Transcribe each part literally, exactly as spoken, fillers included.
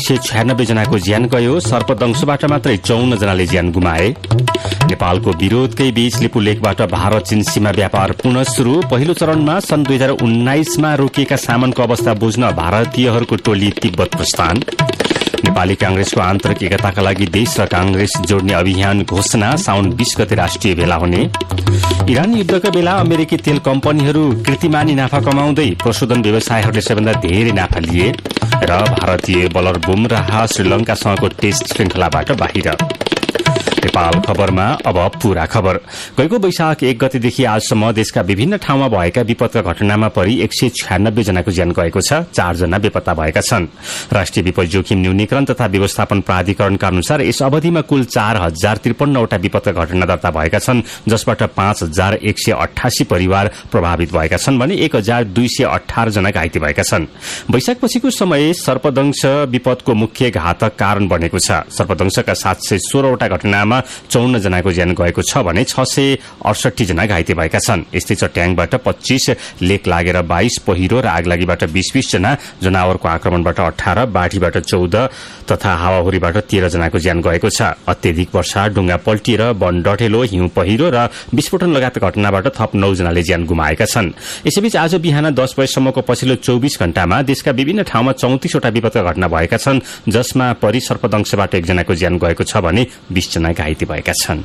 सय छयानब्बे जनाको ज्यान गयो। सर्पदंशबाट मात्रै चौन्न जनाले ज्यान गुमाए। नेपालको विरोधकै बीच लिपुलेखबाट भारत चीन सीमा व्यापार पुनः शुरू। पहिलो चरणमा सन् दुई हजार उन्नाइसमा रोकिएका सामानको अवस्था बुझ्न भारतीयहरूको टोली तिब्बत प्रस्थान। नेपाली कांग्रेसको आन्तरिक एकताका लागि देश र कांग्रेस जोड्ने अभियान घोषणा। साउन बीस गते राष्ट्रिय भेला हुने। इरान युद्धका बेला अमेरिकी तेल कम्पनीहरू कीर्तिमानी नाफा कमाउँदै प्रशोधन व्यवसायहरूले सबैभन्दा धेरै नाफा लिए। र भारतीय बलर बुमराह श्रीलंकासँगको टेस्ट श्रृंखलाबाट बाहिर। नेपाल खबरमा अब पूरा खबर। गएको वैशाख एक गतेदेखि आजसम्म देशका विभिन्न ठाउँमा भएका विपदका घटनामा परि एक सय छयानब्बे जनाको ज्यान गएको छ। चारजना बेपत्ता भएका छन्। राष्ट्रिय विपद जोखिम न्यूनीकरण तथा व्यवस्थापन प्राधिकरणका अनुसार यस अवधिमा कुल चार हजार त्रिपन्नवटा विपदका घटना दर्ता भएका छन्, जसबाट पाँच हजार एक सय अठासी परिवार प्रभावित भएका छन् भने एक हजार दुई सय अठार जना घाइते भएका छन्। वैशाखपछिको समय सर्पदंश विपदको मुख्य घातक कारण बनेको छ। सर्पदंशका सात सय सोह्रवटा घटनामा चौन्न जनाको ज्यान गएको छ भने छ सय अडसठी जना घाइते भएका छन्। यस्तै चट्याङबाट पच्चीस, लेक लागेर बाइस, पहिरो र आगलागीबाट बीस बीस जना, जनावरको आक्रमणबाट अठार, बाढ़ीबाट चौध तथा हावाहुरीबाट तेह्र जनाको ज्यान गएको छ। अत्यधिक वर्षा, डुङ्गा पल्टिएर, वन डढेलो, हिउँ पहिरो र विस्फोटन लगायतका घटनाबाट थप नौ जनाले ज्यान गुमाएका छन्। यसैबीच आज बिहान दस बजेसम्मको पछिल्लो चौबिस घण्टामा देशका विभिन्न ठाउँमा चौतिसवटा विपदका घटना भएका छन्, जसमा परि सर्पदंशबाट एकजनाको ज्यान गएको छ भने बीस जना घाइते भएका छन्।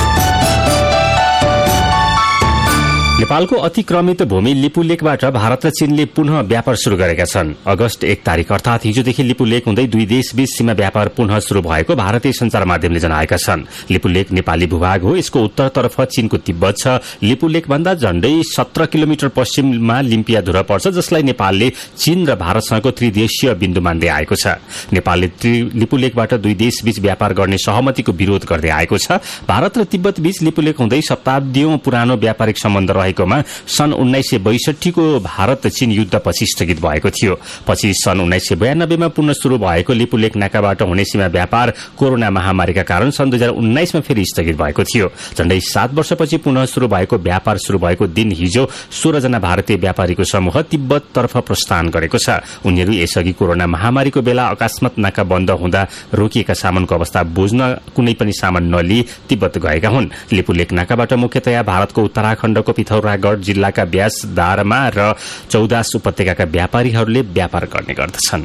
नेपालको अतिक्रमित भूमि लिपुलेखबाट भारत र चीनले पुनः व्यापार शुरू गरेका छन्। अगस्त एक तारिक अर्थात हिजोदेखि लिपुलेख हुँदै दुई देशबीच सीमा व्यापार पुनः शुरू भएको भारतीय संचार माध्यमले जनाएका छन्। लिपुलेख नेपाली भूभाग हो। यसको उत्तरतर्फ चीनको तिब्बत छ। लिपुलेखभन्दा झण्डै सत्र किलोमिटर पश्चिममा लिम्पिया धुरा पर्छ, जसलाई नेपालले चीन र भारतसँगको त्रिदेशीय बिन्दु मान्दै आएको छ। नेपालले लिपुलेखबाट दुई देशबीच व्यापार गर्ने सहमतिको विरोध गर्दै आएको छ। भारत र तिब्बत बीच लिपुलेख हुँदै शताब्दीौं पुरानो व्यापारिक सम्बन्ध रहेकोमा सन् उन्नाइस सय बैसठीको भारत चीन युद्धपछि स्थगित भएको थियो। पछि सन् उन्नाइस सय बयानब्बेमा पुनः शुरू भएको लिपुलेख नाकाबाट हुने सीमा व्यापार कोरोना महामारीका कारण सन् दुई हजार उन्नाइसमा फेरि स्थगित भएको थियो। झण्डै सात वर्षपछि पुनः शुरू भएको व्यापार शुरू भएको दिन हिजो सोह्र जना भारतीय व्यापारीको समूह तिब्बततर्फ प्रस्थान गरेको छ। उनीहरू यसअघि कोरोना महामारीको बेला अकस्मात नाका बन्द हुँदा रोकिएका सामानको अवस्था बुझ्न कुनै पनि सामान नलिई तिब्बत गएका हुन्। लिपुलेख नाकाबाट मुख्यतया भारतको उत्तराखण्डको पिथौरागढ़ जिल्लाका ब्यासदारमा र चौदास उपत्यकाका व्यापारीहरूले व्यापार गर्ने गर्दछन्।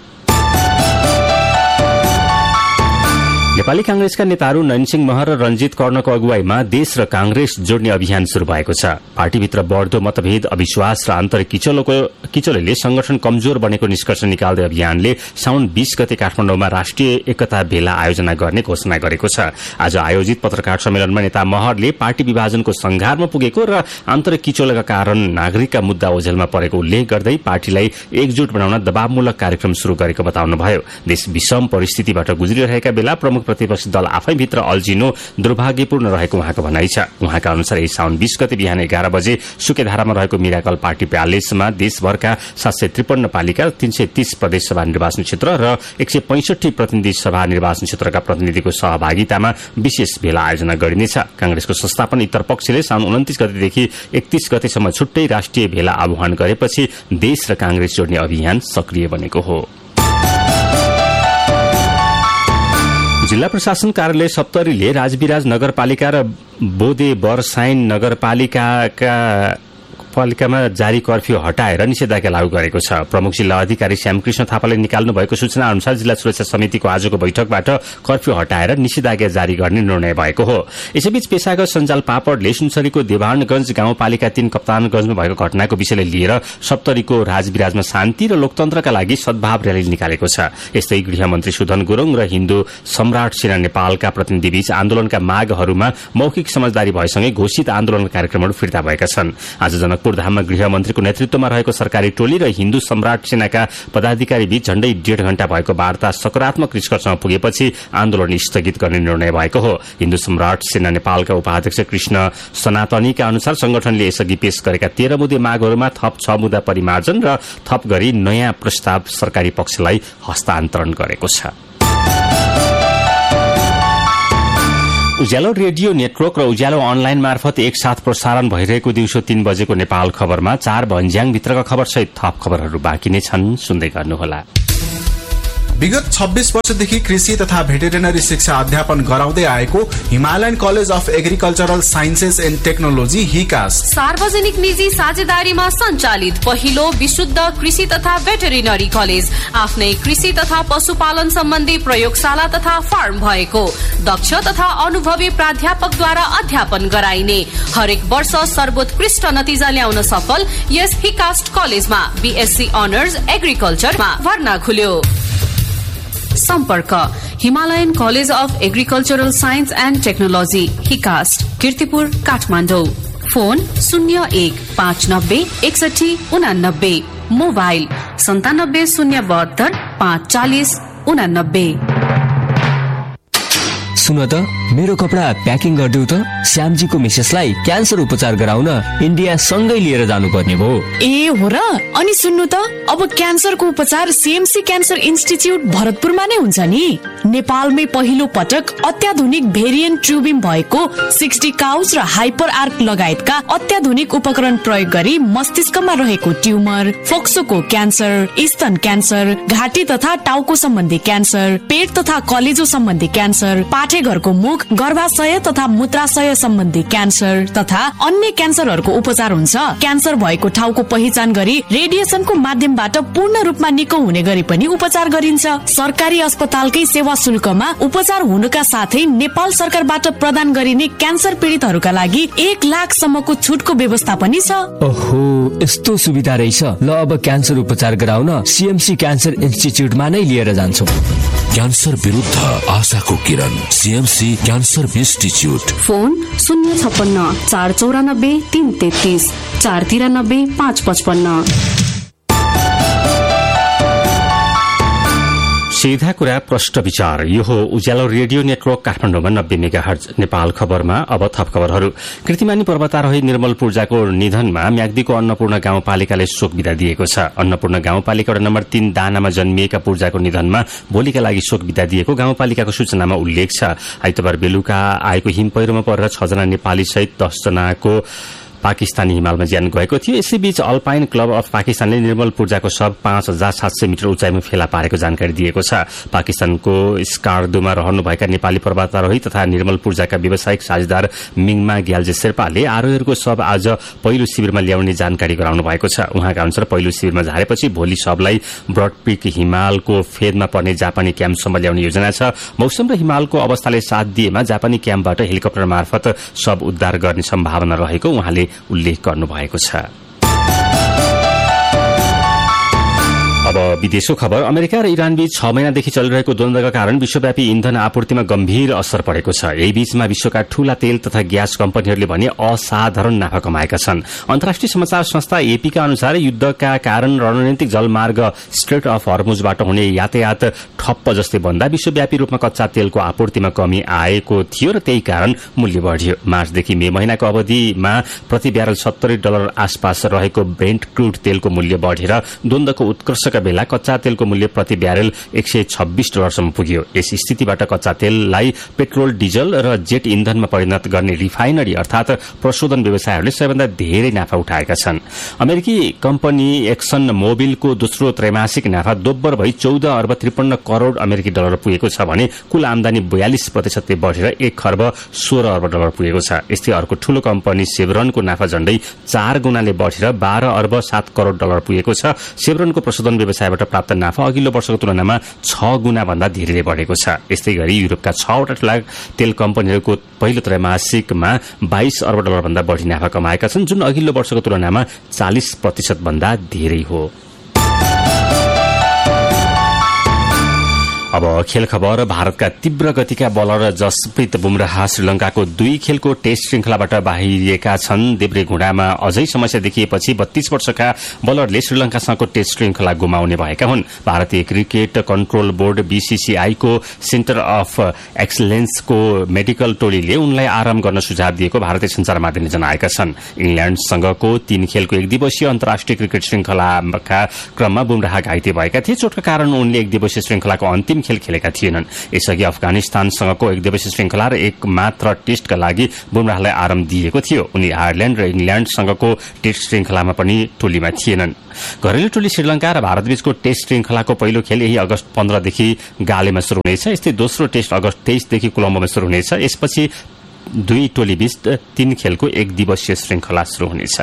नेपाली कांग्रेसका नेताहरू नयनसिंह महर र रञ्जित कर्णको अगुवाईमा देश र कांग्रेस जोड्ने अभियान शुरू भएको छ। पार्टीभित्र बढ़दो मतभेद, अविश्वास र आन्तरिक किचलोको किचलोले संगठन कमजोर बनेको निष्कर्ष निकाल्दै अभियानले साउन बीस गते काठमाडौँमा राष्ट्रिय एकता भेला आयोजना गर्ने घोषणा गरेको छ। आज आयोजित पत्रकार सम्मेलनमा नेता महरले पार्टी विभाजनको संघारमा पुगेको र आन्तरिक किचलोका कारण नागरिकका मुद्दा ओझेलमा परेको उल्लेख गर्दै पार्टीलाई एकजुट बनाउन दबावमूलक कार्यक्रम शुरू गरेको बताउनुभयो। देश विषम परिस्थितिबाट गुज्रिरहेका बेला प्रमुख प्रतिपक्षी दल आफैभित्र अल्झिनु दुर्भाग्यपूर्ण रहेको उहाँको भनाइ छ। उहाँका अनुसार यस साउन बीस गते बिहान एघार बजे सुकेधारामा रहेको मिराकल पार्टी प्यालेसमा देशभरका सात सय त्रिपन्न पालिका, तीन सय तीस प्रदेशसभा निर्वाचन क्षेत्र र एक सय पैंसठी प्रतिनिधि सभा निर्वाचन क्षेत्रका प्रतिनिधिको सहभागितामा विशेष भेला आयोजना गरिनेछ। कांग्रेसको संस्थापन इतर पक्षले साउन उन्तिस गतेदेखि एकतीस गतेसम्म छुट्टै राष्ट्रिय भेला आह्वान गरेपछि देश र कांग्रेस जोड्ने अभियान सक्रिय बनेको हो। जिल्ला प्रशासन कार्यालय सप्तरीले राजविराज नगरपालिका र बोदे बरसाइन नगरपालिकाका पालिकामा जारी कर्फ्यू हटाएर निषेधाज्ञा लागू गरेको छ। प्रमुख जिल्ला अधिकारी श्यामकृष्ण थापाले निकाल्नु भएको सूचना अनुसार जिल्ला सुरक्षा समितिको आजको बैठकबाट कर्फ्यू हटाएर निषेधाज्ञा जारी गर्ने निर्णय भएको हो। यसैबीच पेशागत सञ्जाल पापडले सुनसरीको देवानगंज गाउँपालिका तीन कप्तानगंजमा भएको घटनाको विषयलाई लिएर सप्तरीको राजविराजमा शान्ति र लोकतन्त्रका लागि सद्भाव रयाली निकालेको छ। यस्तै गृहमन्त्री सुधन गुरूङ र हिन्दू सम्राट सेना नेपालका प्रतिनिधिबीच आन्दोलनका मागहरूमा मौखिक समझदारी भएसँगै घोषित आन्दोलनका कार्यक्रमहरू फिर्ता भएका छन्। आज जनकपुरधाममा गृहमन्त्रीको नेतृत्वमा रहेको सरकारी टोली र हिन्दू सम्राट सेनाका पदाधिकारी बीच झण्डै डेढ घण्टा भएको वार्ता सकारात्मक निष्कर्षमा पुगेपछि आन्दोलन स्थगित गर्ने निर्णय भएको हो। हिन्दू सम्राट सेना नेपालका उपाध्यक्ष कृष्ण सनातनीका अनुसार संगठनले यसअघि पेश गरेका तेह्र मुद्दे मागहरूमा थप छ मुद्दा परिमार्जन र थप गरी नयाँ प्रस्ताव सरकारी पक्षलाई हस्तान्तरण गरेको छ। उज्यालो रेडियो नेटवर्क र उज्यालो अनलाइन मार्फत एकसाथ प्रसारण भइरहेको दिउँसो तीन बजेको नेपाल खबरमा चार भन्ज्याङ भित्रका खबर सहित थप खबरहरू बाँकी नै छन्, सुन्दै गर्नुहोला। विगत छब्बीस वर्षदेखि कृषि तथा भेटेरिनरी शिक्षा अध्यापन गराउँदै आएको Himalayan college of agricultural sciences and technology हिकास सार्वजनिक निजी साझेदारीमा सञ्चालित पहिलो विशुद्ध कृषि तथा भेटेरिनरी कलेज, आफ्नै कृषि तथा पशुपालन सम्बन्धी प्रयोगशाला तथा फार्म भएको, दक्ष तथा अनुभवी प्राध्यापकद्वारा अध्यापन गराइने, हरेक वर्ष सर्वोत्कृष्ट नतिजा ल्याउन सफल यस हिकास्ट कलेजमा बीएससी अनर्स एग्रिकल्चरमा भर्ना खुल्यो। सम्पर्क Himalayan college of agricultural science and technology हिकास्ट, Kirtipur, Kathmandu. Phone शून्य एक पाँच नब्बे एकसठी उनानब्बे, मोबाइल सन्तानब्बे शून्य बहत्तर पाँच चालिस उनानब्बे। सुन त, मेरो कपडा प्याकिङ गरिदेऊ त। श्यामजीको मिसेसलाई क्यान्सर उपचार गराउन इन्डिया सँगै लिएर जानुपर्ने भयो। ए हो र? अनि सुन्नु त, अब क्यान्सरको उपचार सीएमसी क्यान्सर इन्स्टिच्युट भरतपुरमा नै हुन्छ नि। नेपालमै पहिलो पटक अत्याधुनिक भेरिएन्ट ट्युबिङ भएको सिक्सटी काउस र हाइपर आर्क लगायतका अत्याधुनिक उपकरण प्रयोग गरी मस्तिष्कमा रहेको ट्युमर, फोक्सोको क्यान्सर, स्तन क्यान्सर, घाँटी तथा टाउको सम्बन्धी क्यान्सर, पेट तथा कलेजो सम्बन्धी क्यान्सर, पाठेघरको मुख, गर्भाशय तथा मूत्राशय सम्बन्धी क्यान्सर तथा अन्य क्यान्सरहरूको उपचार हुन्छ। क्यान्सर भएको ठाउँको पहिचान गरी रेडिएसनको माध्यमबाट पूर्ण रूपमा निको हुने गरी पनि उपचार गरिन्छ। सरकारी अस्पतालकै सेवा शुल्कमा उपचार हुनुका साथै नेपाल सरकारबाट प्रदान गरिने क्यान्सर पीडितहरूका लागि एक लाख सम्मको छुटको व्यवस्था पनि छ। ओहो, यस्तो सुविधा रहेछ। ल, अब क्यान्सर उपचार गराउन सीएमसी क्यान्सर इन्स्टिच्युटमा नै लिएर जान्छौँ। क्यान्सर विरुद्ध आशाको किरण, सीएमसी क्यान्सर इन्स्टिच्युट। फोन शून्य छप्पन्न चार चौरानब्बे तीन तेत्तिस, चार तिरानब्बे पाँच पचपन्न। सीधा कुरा प्रष्ट विचार। यो हो उज्यालो रेडियो नेटवर्क काठमाडौँमा नब्बे मेगा हर्ज। नेपाल खबरमा अब थप खबरहरू। कृतिमानी पर्वतारोही निर्मल पूर्जाको निधनमा म्याग्दीको अन्नपूर्ण गाउँपालिकाले शोक विदा दिएको छ। अन्नपूर्ण गाउँपालिका वडा नम्बर तीन दानामा जन्मिएका पूर्जाको निधनमा भोलिका लागि शोक विदा दिएको गाउँपालिकाको सूचनामा उल्लेख छ। आइतबार बेलुका आएको हिम पहिरोमा परेर छजना नेपाली सहित दसजनाको पाकिस्तानी हिमालमा ज्यान गएको थियो। यसैबीच अल्पाइन क्लब अफ पाकिस्तानले निर्मल पूर्जाको शव पाँच हजार सात सय मिटर उचाइमा फेला पारेको जानकारी दिएको छ। पाकिस्तानको स्कार्दुमा रहनुभएका नेपाली पर्वतारोही तथा निर्मल पूर्जाका व्यावसायिक साझेदार मिङमा ग्याल्जे शेर्पाले आरोहीहरूको शव आज पहिलो शिविरमा ल्याउने जानकारी गराउनु भएको छ। उहाँका अनुसार पहिलो शिविरमा झारेपछि भोलि शवलाई ब्रड पीक हिमालको फेदमा पर्ने जापानी क्याम्पसम्म ल्याउने योजना छ। मौसम र हिमालको अवस्थाले साथ दिएमा जापानी क्याम्पबाट हेलिकप्टर मार्फत शव उद्धार गर्ने सम्भावना रहेको उहाँले उल्लेख गर्नुभएको छ। अब विदेशको खबर। अमेरिका र इरान बीच छ महिनादेखि चलिरहेको द्वन्द्वका कारण विश्वव्यापी ईन्धन आपूर्तिमा गम्भीर असर परेको छ। यही बीचमा विश्वका ठूला तेल तथा ग्यास कम्पनीहरूले भने असाधारण नाफा कमाएका छन्। अन्तर्राष्ट्रिय समाचार संस्था एपीका अनुसार युद्धका कारण रणनीतिक जलमार्ग स्ट्रेट अफ हर्मुजबाट हुने यातायात ठप्प जस्तै भन्दा विश्वव्यापी रूपमा कच्चा तेलको आपूर्तिमा कमी आएको थियो र त्यही कारण मूल्य बढ्यो। मार्चदेखि मे महिनाको अवधिमा प्रति ब्यारल सत्तरी डलर आसपास रहेको ब्रेन्ट क्रूड तेलको मूल्य बढेर द्वन्द्वको उत्कर्ष बेला कच्चा तेलको मूल्य प्रति ब्यारेल एक सय छब्बीस डलरसम्म पुग्यो। यस स्थितिबाट कच्चा तेललाई पेट्रोल, डिजल र जेट इन्धनमा परिणत गर्ने रिफाइनरी अर्थात प्रशोधन व्यवसायहरूले सबैभन्दा धेरै नाफा उठाएका छन्। अमेरिकी कम्पनी एक्सन मोबिलको दोस्रो त्रैमासिक नाफा दोब्बर भई चौध अर्ब त्रिपन्न करोड़ अमेरिकी डलर पुगेको छ भने कुल आमदानी बयालिस प्रतिशतले बढेर एक खर्ब सोह्र अर्ब डलर पुगेको छ। यस्तै अर्को ठूलो कम्पनी सेभरनको नाफा झण्डै चार गुणाले बढेर बाह्र अर्ब सात करोड़ डलर पुगेको छ। सेभरनको प्रशोधन व्यवसायबाट प्राप्त नाफा अघिल्लो वर्षको तुलनामा छ गुणा भन्दा धेरैले बढेको छ। यस्तै गरी युरोपका छवटा ठूला तेल कम्पनीहरूको पहिलो त्रैमासिकमा बाइस अर्ब डलर भन्दा बढ़ी नाफा कमाएका छन्, जुन अघिल्लो वर्षको तुलनामा चालिस प्रतिशत भन्दा धेरै हो। अब खेल खबर। भारतका तीव्र गतिका बलर जसप्रीत बुमराह श्रीलंकाको दुई खेलको टेस्ट श्रृंखलाबाट बाहिरिएका छन्। देब्रे घुँडामा अझै समस्या देखिएपछि बत्तीस वर्षका बलरले श्रीलंकासँगको टेस्ट श्रृंखला गुमाउने भएका हुन्। भारतीय क्रिकेट कन्ट्रोल बोर्ड बीसीसीआई को सेन्टर अफ एक्सलेन्सको मेडिकल टोलीले उनलाई आराम गर्न सुझाव दिएको भारतीय संचार माध्यमले जनाएका छन्। इंग्ल्याण्डसँगको तीन खेलको एक दिवसीय अन्तर्राष्ट्रिय क्रिकेट श्रृंखलाका क्रममा बुमराह घाइते भएका थिए। चोटका कारण उनले एक दिवसीय श्रृंखलाको अन्तिम खेल खेलेका थिएनन्। यसअघि अफगानिस्तानसँगको एक दिवसीय श्रृंखला र एक मात्र टेस्टका लागि बुमराहलाई आराम दिएको थियो। उनी आयरल्याण्ड र इंग्ल्याण्डसँगको टेस्ट श्रृंखलामा पनि टोलीमा थिएनन्। घरेलु टोली श्रीलंका र भारतबीचको टेस्ट श्रृंखलाको पहिलो खेल यही अगस्त पन्ध्रदेखि गालेमा शुरू हुनेछ। यस्तै दोस्रो टेस्ट अगस्त तेइसदेखि कोलम्बोमा शुरू हुनेछ। यसपछि दुई टोली बीच तीन खेलको एक दिवसीय श्रृंखला शुरू हुनेछ।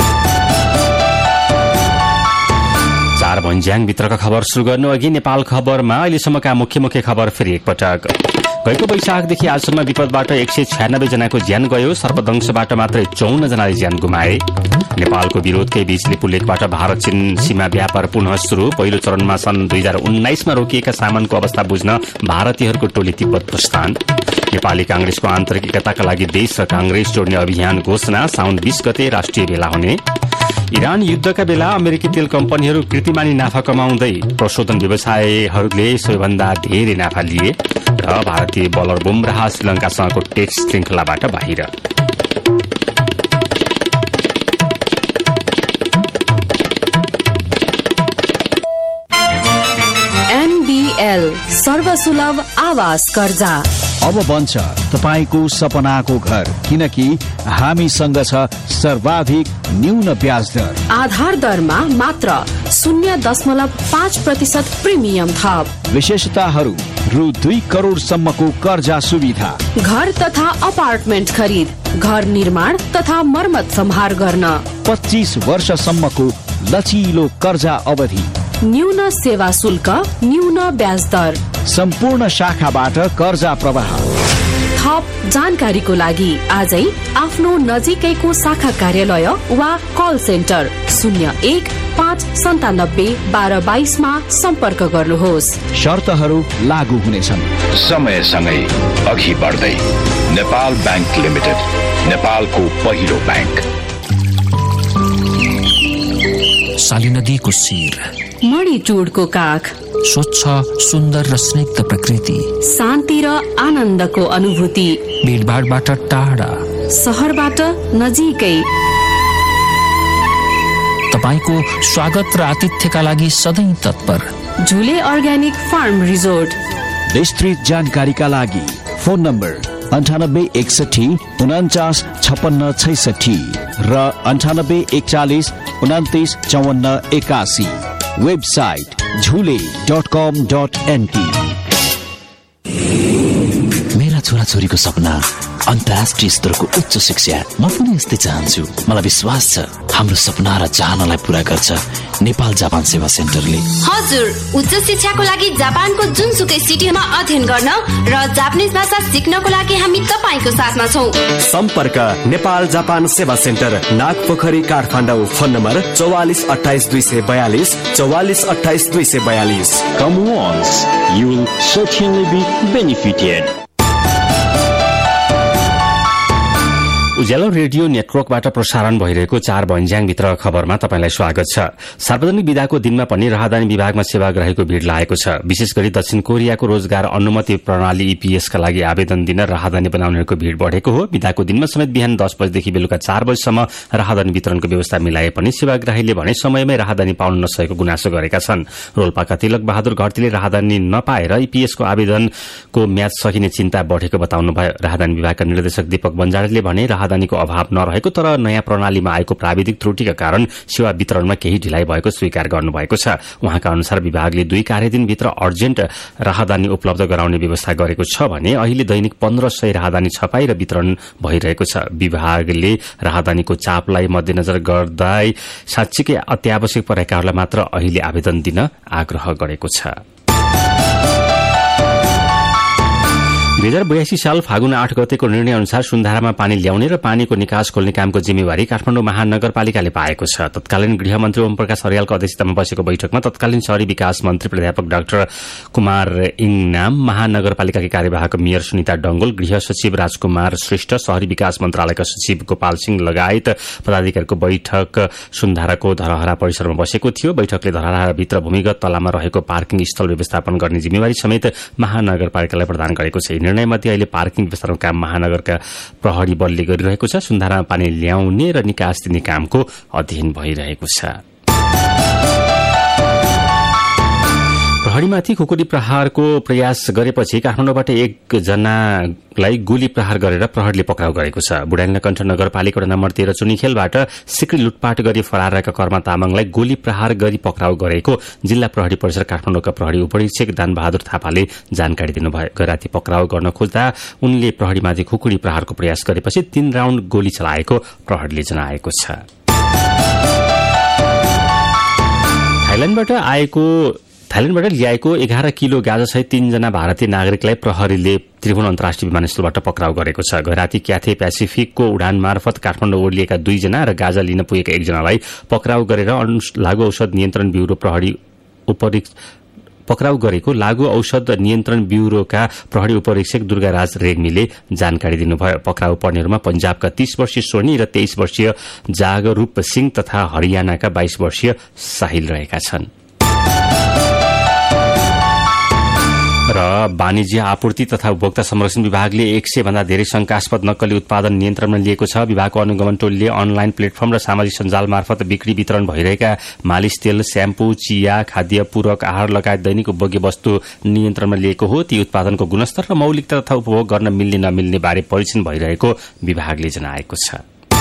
चार भन्ज्याङ भित्रका खबर शुरू गर्नु अघि नेपाल खबरमा अहिलेसम्मका मुख्य मुख्य खबर फेरि एकपटक। गएको वैशाखदेखि आजसम्म विपदबाट एक सय छ्यानब्बे जनाको ज्यान गयो। सर्पदंशबाट मात्रै चौन्न जनाले ज्यान गुमाए। नेपालको विरोधकै बीच लिपु लेकबाट भारत चीन सीमा व्यापार पुनः शुरू। पहिलो चरणमा सन् दुई हजार उन्नाइसमा रोकिएका सामानको अवस्था बुझ्न भारतीयहरूको टोली तिब्बत प्रस्थान। नेपाली कांग्रेसको आन्तरिक एकताका लागि देश र कांग्रेस जोड्ने अभियान घोषणा। साउन बीस गते राष्ट्रिय भेला हुने। इरान युद्धका बेला अमेरिकी तेल कम्पनीहरू कृतिमानी नाफा कमाउँदै प्रशोधन व्यवसायहरूले सबैभन्दा धेरै नाफा लिए। र भारतीय बलर बुमराह श्रीलंकासँगको टेस्ट श्रृंखलाबाट बाहिर। एनबीएल सर्वसुलभ आवास कर्जा अब बन्छ तपाईको सपनाको घर, किनकि हामीसँग छ सर्वाधिक न्यून ब्याज दर। आधार दरमा मात्र शून्य दशमलव पाँच प्रतिशत प्रिमियम थप। विशेषताहरू रु दुई करोड़ सम्मको कर्जा सुविधा। घर तथा अपार्टमेन्ट खरिद, घर निर्माण तथा मर्मत सम्हार गर्न। पच्चीस वर्षसम्मको लचिलो कर्जा अवधि। न्यून सेवा शुल्क, न्यून ब्याज दर। सम्पूर्ण शाखाबाट कर्जा प्रवाह। थप जानकारीको लागि आजै आफ्नो नजिकैको शाखा कार्यालय वा कल सेन्टर शून्य एक पाँच सन्तानब्बे बाह्र बाइसमा सम्पर्क गर्नुहोस्। शर्तहरू लागू हुनेछन्। समयसँगै अघि बढ्दै नेपाल बैंक लिमिटेड, नेपालको पहिलो बैंक। साली नदीको शिर, मणिटुडको काख, स्वच्छ सुन्दर र स्निग्ध प्रकृति, शान्ति र आनन्दको अनुभूति, भीडभाडबाट टाढा, सहरबाट नजिकै। तपाईको स्वागत र आतिथ्यका लागि सधैँ तत्पर झुले अर्ग्यानिक फार्म रिजोर्ट। विस्तृत जानकारीका लागि फोन नम्बर अन्ठानब्बे एकसठी उन्चास छप्पन्न छैसठी र अन्ठानब्बे एकचालिस उन्तिस चौवन्न एकासी। वेबसाइट झुले डट कम डट एनपी। मेरा छोराछोरीको सपना अन्तर्राष्ट्रिय स्तरको उच्च शिक्षा। म पनि यस्तै चाहन्छु। मलाई विश्वास छ हाम्रो सपना र चाहनालाई पूरा गर्छ नेपाल जापान सेवा सेन्टरले। हजुर, उच्च शिक्षाको लागि जापानको जुनसुकै सिटीमा अध्ययन गर्न र जापानिज भाषा सिक्नको लागि हामी तपाईको साथमा छौं। सम्पर्क नेपाल जापान सेवा centre, Nagpokhari, Kathmandu. Phone number चौवालिस अठाइस दुई सय बयालिस चौवालिस अठाइस दुई सय बयालिस। Come once, you will certainly be benefited. Ujyaalo radio नेटवर्कबाट प्रसारण भइरहेको चार भन्ज्याङ भित्र खबरमा तपाईलाई स्वागत छ। सार्वजनिक विदाको दिनमा पनि राहदानी विभागमा सेवाग्राहीको भीड़ लागेको छ। विशेष गरी दक्षिण कोरियाको रोजगार अनुमति प्रणाली ईपीएसका लागि आवेदन दिन राहदानी बनाउनेहरूको भीड़ बढ़ेको हो। विदाको दिनमा समेत बिहान दस बजेदेखि बेलुका चार बजेसम्म राहदानी वितरणको व्यवस्था मिलाए पनि सेवाग्राहीले भने समयमै राहदानी पाउन नसकेको गुनासो गरेका छन्। रोल्पाका तिलक बहादुर घरतीले राहदानी नपाएर ईपीएसको आवेदनको म्याद सकिने चिन्ता बढ़ेको बताउनुभयो। राहदानी विभागका निर्देशक दीपक बन्जारेले भने राहदानीको अभाव नरहेको तर नयाँ प्रणालीमा आएको प्राविधिक त्रुटिका कारण सेवा वितरणमा केही ढिलाइ भएको स्वीकार गर्नुभएको छ। उहाँका अनुसार विभागले दुई कार्यदिनभित्र अर्जेन्ट राहदानी उपलब्ध गराउने व्यवस्था गरेको छ भने अहिले दैनिक पन्ध्र सय राहदानी छपाई र वितरण भइरहेको छ। विभागले राहदानीको चापलाई मध्यनजर गर्दै साँच्चीकै अत्यावश्यक परेकाहरूलाई मात्र अहिले आवेदन दिन आग्रह गरेको छ। दुई हजार बयासी साल फागुन आठ गतेको निर्णय अनुसार सुन्धारामा पानी ल्याउने र पानीको निकास खोल्ने कामको जिम्मेवारी काठमाडौँ महानगरपालिकाले पाएको छ। तत्कालीन गृहमन्त्री ओम प्रकाश अर्यालको अध्यक्षतामा बसेको बैठकमा तत्कालीन शहरी विकास मन्त्री प्राध्यापक डाक्टर कुमार इङनाम, महानगरपालिकाकी कार्यवाहक मेयर सुनिता डंगोल, गृह सचिव राजकुमार श्रेष्ठ, शहरी विकास मन्त्रालयका सचिव गोपाल सिंह लगायत पदाधिकारीको बैठक सुन्धाराको धरहरा परिसरमा बसेको थियो। बैठकले धरहराभित्र भूमिगत तलामा रहेको पार्किङ स्थल व्यवस्थापन गर्ने जिम्मेवारी समेत महानगरपालिकालाई प्रदान गरेको छ। निर्णयमध्ये अहिले पार्किङ व्यवस्थापन काम महानगरका प्रहरी बलले गरिरहेको छ। सुन्धारामा पानी ल्याउने र निकास दिने कामको अध्ययन भइरहेको छ। प्रहरीमाथि खुकुरी प्रहारको प्रयास गरेपछि काठमाडौँबाट एकजनालाई गोली प्रहार गरेर प्रहरीले पक्राउ गरेको छ। बुढानीलकण्ठ नगरपालिका नम्बर तेह्र चुनीखेलबाट सिक्री लुटपाट गरी फरार रहेका कर्मा तामाङलाई गोली प्रहार गरी पक्राउ गरेको जिल्ला प्रहरी परिसर काठमाडौँका प्रहरी उपरीक्षक दानबहादुर थापाले जानकारी दिनुभयो। गैराती पक्राउ गर्न खोज्दा उनले प्रहरीमाथि खुकुरी प्रहारको प्रयास गरेपछि तीन राउण्ड गोली चलाएको प्रहरीले जनाएको छ। थाइल्याण्डबाट आएको थाइल्याण्डबाट ल्याएको एघार किलो गाजासहित तीनजना भारतीय नागरिकलाई प्रहरीले त्रिभुवन अन्तर्राष्ट्रिय विमानस्थलबाट पक्राउ गरेको छ। गैराती क्याथे पेसिफिकको उडान मार्फत काठमाडौँ ओर्लिएका दुईजना र गाजा लिन पुगेका एकजनालाई पक्राउ गरेर लागू औषध नियन्त्रण ब्यूरो प्रहरी उपरीक्षक पक्राउ गरेको लागू औषध नियन्त्रण ब्यूरोका प्रहरी उपरीक्षक दुर्गाराज रेग्मीले जानकारी दिनुभयो। पक्राउ पर्नेहरूमा पञ्जाबका तीस वर्षीय सोनी र तेइस वर्षीय जागरूप सिंह तथा हरियाणाका बाइस वर्षीय साहिल रहेका छन्। र वाणिज्य आपूर्ति तथा उपभोक्ता संरक्षण विभागले एक सय भन्दा धेरै शंकास्पद नक्कली उत्पादन नियन्त्रणमा लिएको छ। विभागको अनुगमन टोलीले अनलाइन प्लेटफर्म र सामाजिक सञ्जाल मार्फत बिक्री वितरण भइरहेका मालिश तेल, श्याम्पू, चिया, खाद्य पूरक आहार लगायत दैनिक उपभोग्य वस्तु नियन्त्रणमा लिएको हो। ती उत्पादनको गुणस्तर र मौलिकता तथा उपभोग गर्न मिल्ने नमिल्ने बारे परीक्षण भइरहेको विभागले जनाएको छ।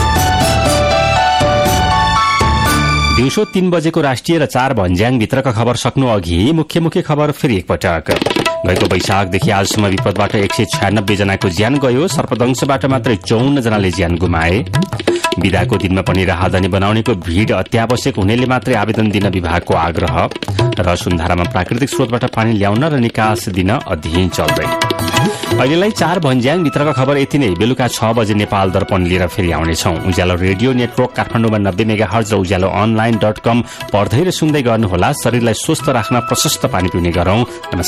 दिउँसो तीन बजेको राष्ट्रिय र चार भन्ज्याङभित्रका खबर सक्नु अघि मुख्य मुख्य खबर फेरि एकपटक। गएको वैशाखदेखि आजसम्म विपदबाट एक सय छयानब्बे जनाको ज्यान गयो। सर्पदंशबाट मात्रै चौन्न जनाले ज्यान गुमाए। विदाको दिनमा पनि राहदानी बनाउनेको भीड़ अत्यावश्यक हुनेले मात्रै आवेदन दिन विभागको आग्रह। र सुन्धारामा प्राकृतिक स्रोतबाट पानी ल्याउन र निकास दिन अध्ययन चल्दै। अहिलेलाई चार भन्ज्याङभित्रका खबर यति नै। बेलुका छ बजे नेपाल दर्पण लिएर फेरि आउनेछौं। उज्यालो रेडियो नेटवर्क काठमाडौँमा नब्बे मेगा हर्ज र उज्यालो अनलाइन डट कम पढ्दै र सुन्दै गर्नुहोला। शरीरलाई स्वस्थ राख्न प्रशस्त पानी पिउने गरौं। नमस्कार।